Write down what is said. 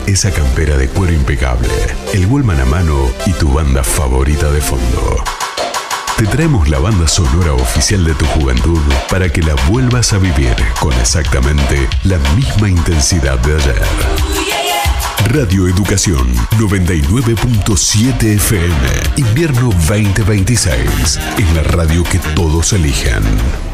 esa campera de cuero impecable, el Walkman a mano y tu banda favorita de fondo. Te traemos la banda sonora oficial de tu juventud para que la vuelvas a vivir con exactamente la misma intensidad de ayer. Radio Educación 99.7 FM, invierno 2026, es la radio que todos eligen.